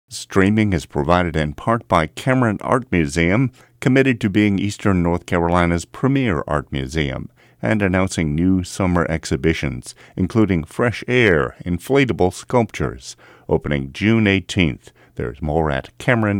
Streaming is provided in part by Cameron Art Museum, committed to being Eastern North Carolina's premier art museum, and announcing new summer exhibitions, including Fresh Air Inflatable Sculptures, opening June 18th. There's more at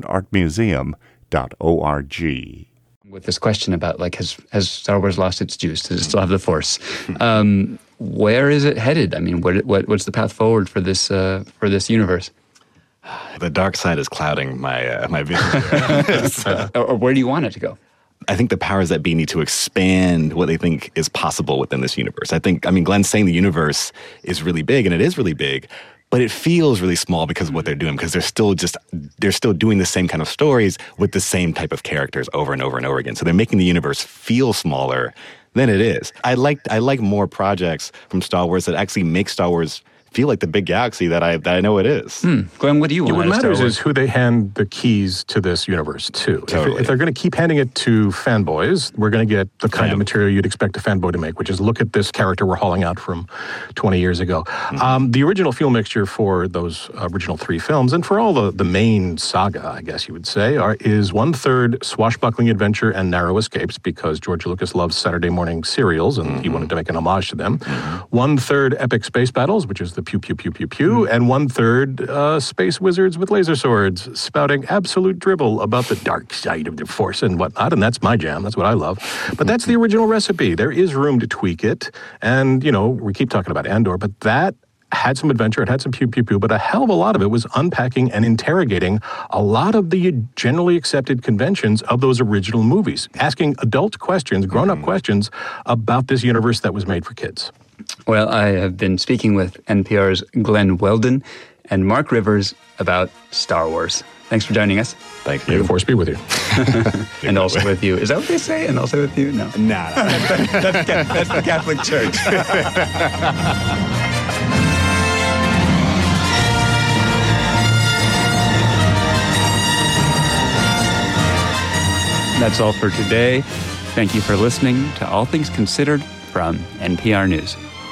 CameronArtMuseum.org. With this question about, has Star Wars lost its juice? Does it still have the Force? Where is it headed? I mean, what's the path forward for this universe? The dark side is clouding my vision. Or where do you want it to go? I think the powers that be need to expand what they think is possible within this universe. Glenn's saying the universe is really big, and it is really big, but it feels really small because of what they're doing, because they're still doing the same kind of stories with the same type of characters over and over and over again. So they're making the universe feel smaller than it is. I like more projects from Star Wars that actually make Star Wars feel like the big galaxy that I know it is. Glenn, what do you want? What matters is who they hand the keys to this universe to. Totally. If they're going to keep handing it to fanboys, we're going to get the kind of material you'd expect a fanboy to make, which is look at this character we're hauling out from 20 years ago. The original fuel mixture for those original 3 films, and for all the main saga, I guess you would say, is 1/3 swashbuckling adventure and narrow escapes, because George Lucas loves Saturday morning serials, and he wanted to make an homage to them. 1/3 epic space battles, which is the pew, pew, pew, pew, pew, and 1/3 space wizards with laser swords spouting absolute dribble about the dark side of the Force and whatnot, and that's my jam. That's what I love. But that's the original recipe. There is room to tweak it, and, we keep talking about Andor, but that had some adventure, it had some pew, pew, pew, but a hell of a lot of it was unpacking and interrogating a lot of the generally accepted conventions of those original movies, asking adult questions, grown-up questions about this universe that was made for kids. Well, I have been speaking with NPR's Glenn Weldon and Mark Rivers about Star Wars. Thanks for joining us. Thank you. May the Force be with you. And also with you. Is that what they say? And also with you? No. Nah. That's the Catholic Church. That's all for today. Thank you for listening to All Things Considered from NPR News.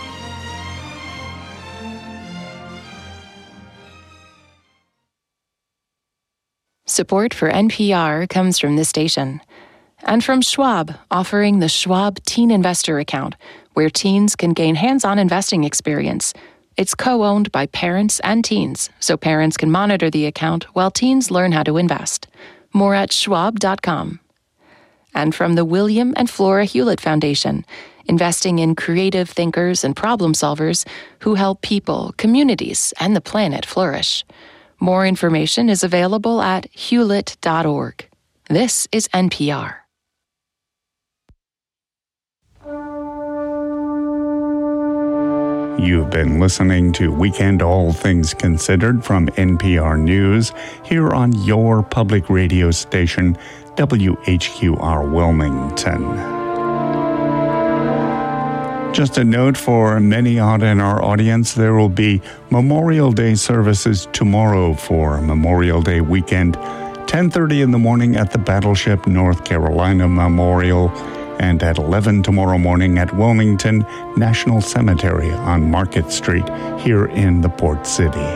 Support for NPR comes from this station and from Schwab, offering the Schwab Teen Investor Account, where teens can gain hands-on investing experience. It's co-owned by parents and teens, so parents can monitor the account while teens learn how to invest. More at schwab.com. And from the William and Flora Hewlett Foundation, investing in creative thinkers and problem solvers who help people, communities, and the planet flourish. More information is available at hewlett.org. This is NPR. You've been listening to Weekend All Things Considered from NPR News here on your public radio station, WHQR Wilmington. Just a note for many out in our audience, there will be Memorial Day services tomorrow for Memorial Day weekend, 10:30 in the morning at the Battleship North Carolina Memorial, and at 11 tomorrow morning at Wilmington National Cemetery on Market Street here in the Port City.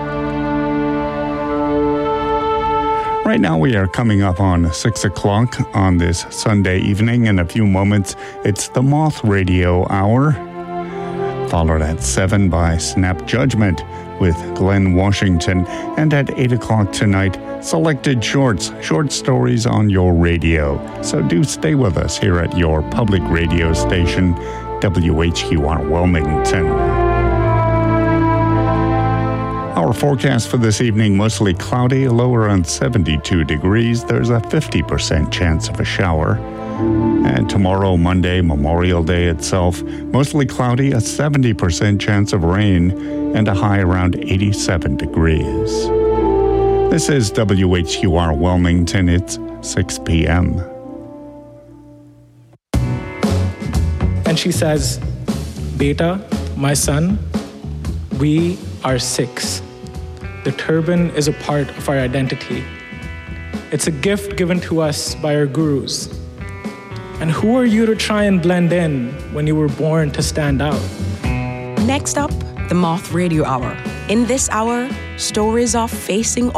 Right now we are coming up on 6 o'clock on this Sunday evening. In a few moments, it's the Moth Radio Hour, followed at 7 by Snap Judgment with Glenn Washington, and at 8 o'clock tonight, Selected Shorts, short stories on your radio. So do stay with us here at your public radio station, WHQR Wilmington. Our forecast for this evening, mostly cloudy, low around 72 degrees. There's a 50% chance of a shower. And tomorrow, Monday, Memorial Day itself, mostly cloudy, a 70% chance of rain, and a high around 87 degrees. This is WHQR Wilmington. It's 6 p.m. And she says, "Beta, my son, we are 6. The turban is a part of our identity. It's a gift given to us by our gurus. And who are you to try and blend in when you were born to stand out?" Next up, the Moth Radio Hour. In this hour, stories of facing